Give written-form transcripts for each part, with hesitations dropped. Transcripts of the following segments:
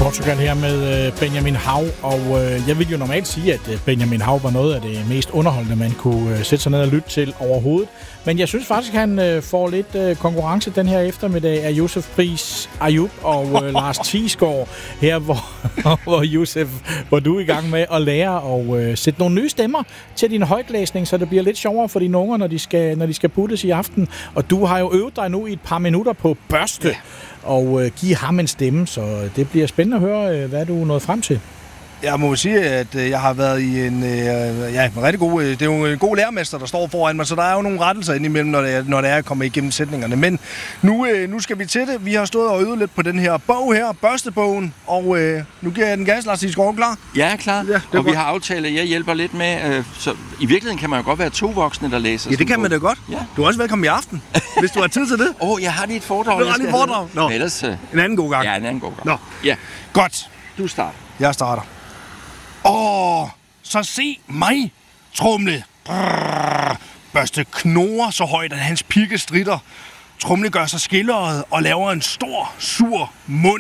Portugal her med Benjamin Hav, og jeg vil jo normalt sige, at Benjamin Hav var noget af det mest underholdende, man kunne sætte sig ned og lytte til overhovedet. Men jeg synes faktisk, at han får lidt konkurrence den her eftermiddag af Josef Pris Ayub og Lars Thiesgaard her, hvor Josef, hvor du er i gang med at lære og sætte nogle nye stemmer til din højtlæsning, så det bliver lidt sjovere for dine unger, når de skal puttes i aften. Og du har jo øvet dig nu i et par minutter på børste. Ja. Og give ham en stemme, så det bliver spændende at høre, hvad du er nået frem til. Jeg må sige, at jeg har været i en rigtig god... Det er jo en god lærermester, der står foran mig, så der er jo nogle rettelser indimellem, når det er at komme igennem sætningerne. Men nu skal vi til det. Vi har stået og øvet lidt på den her bog her, børstebogen, og nu giver jeg den gas, Lars Thiesgaard. Klar? Jeg er klar, ja, og vi har aftalt, at jeg hjælper lidt med... Så i virkeligheden kan man jo godt være 2 voksne, der læser. Ja, det kan man da godt. Ja. Du er også velkommen i aften, hvis du har tid til det. Jeg har lige et foredrag. Du har lige et foredrag? Nå. Ellers, en anden god gang. Ja, en anden god gang. Nå. Ja. Godt. Du starter. Jeg starter. Så se mig, Tromle. Børste knurrer så højt, at hans pigge stritter. Tromle gør sig skilleret og laver en stor, sur mund.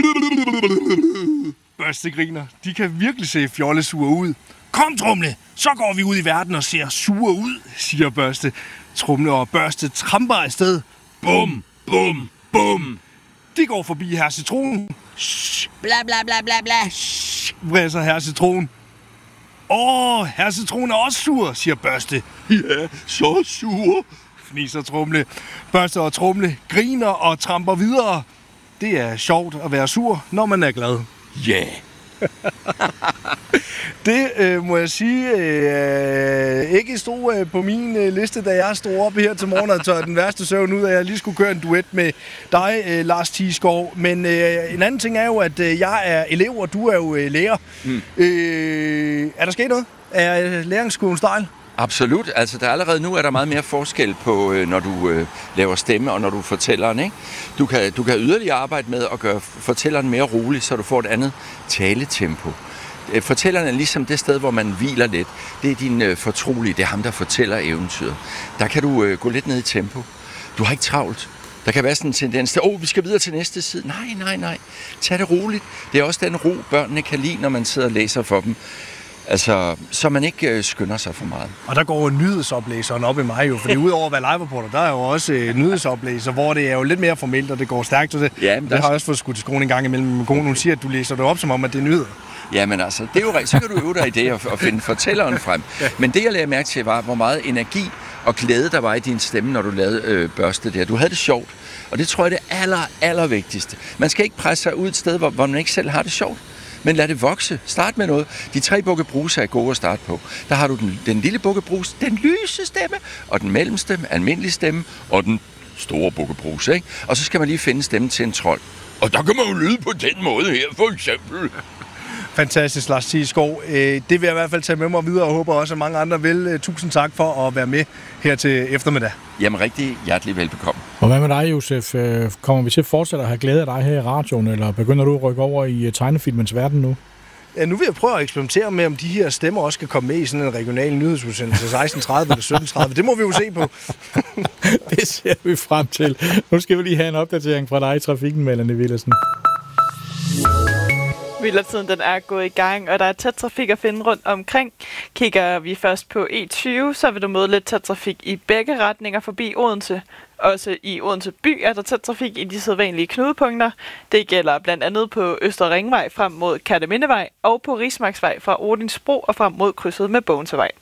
Børste griner. De kan virkelig se fjollesure ud. Kom, Tromle, så går vi ud i verden og ser sure ud, siger Børste. Tromle og Børste tramper afsted. Bum, bum, bum. De går forbi Herr Citron. Bla, bla, bla, bla, bla. Vræser Herr Citron. Herr Citron er også sur, siger Børste. Ja, så sur, fniser Tromle. Børste og Tromle griner og tramper videre. Det er sjovt at være sur, når man er glad. Ja. Yeah. Det må jeg sige ikke stod på min liste, da jeg stod op her til morgen og tør den værste søvn ud, at jeg lige skulle køre en duet med dig, Lars Thiesgaard. Men en anden ting er jo, at jeg er elev, og du er jo lærer. Er der sket noget? Er læringsskolen stejl? Absolut. Altså, allerede nu er der meget mere forskel på, når du laver stemme og når du fortæller den, ikke? Du kan yderligere arbejde med at gøre fortælleren mere rolig, så du får et andet taletempo. Fortælleren er ligesom det sted, hvor man hviler lidt. Det er din fortrolige, det er ham, der fortæller eventyret. Der kan du gå lidt ned i tempo. Du har ikke travlt. Der kan være sådan en tendens til, vi skal videre til næste side. Nej. Tag det roligt. Det er også den ro, børnene kan lide, når man sidder og læser for dem. Altså, så man ikke skynder sig for meget. Og der går nyhedsoplæseren op i mig jo, fordi udover at være live-reporter, der er jo også nyhedsoplæser, hvor det er jo lidt mere formelt, og det går stærkt. Det har jeg også fået skudt til skolen en gang imellem. Min kone, hun siger, at du læser det op, som om, at det er nyheder. Jamen altså, det er jo rigtigt. Så kan du øve dig i det og finde fortælleren frem. Men det, jeg lagde mærke til, var, hvor meget energi og glæde der var i din stemme, når du lavede børste der. Du havde det sjovt, og det tror jeg er det aller vigtigste. Man skal ikke presse sig ud et sted, hvor man ikke selv har det sjovt. Men lad det vokse. Start med noget. De 3 bukkebruse er gode at starte på. Der har du den lille bukkebruse, den lyse stemme, og den mellemstemme, almindelig stemme, og den store bukkebruse, ikke? Og så skal man lige finde stemmen til en trold. Og der kan man jo lyde på den måde her, for eksempel. Fantastisk, Lars Thiesgaard. Det vil jeg i hvert fald tage med mig videre, og håber også, at mange andre vil. Tusind tak for at være med her til eftermiddag. Jamen, rigtig hjertelig velbekomme. Og hvad med dig, Josef? Kommer vi til at fortsætte at have glæde af dig her i radioen, eller begynder du at rykke over i tegnefilmens verden nu? Ja, nu vil jeg prøve at eksperimentere med, om de her stemmer også kan komme med i sådan en regional nyhedsudsendelse 16:30 eller 17:30. Det må vi jo se på. Det ser vi frem til. Nu skal vi lige have en opdatering fra dig i trafikken, Melanie Villersen. Myldretiden den er gået i gang, og der er tæt trafik at finde rundt omkring. Kigger vi først på E20, så vil du møde lidt tæt trafik i begge retninger forbi Odense. Også i Odense by er der tæt trafik i de sædvanlige knudepunkter. Det gælder blandt andet på Østre Ringvej frem mod Kertemindevej og på Rismarksvej fra Odinsbro og frem mod krydset med Bogensevej.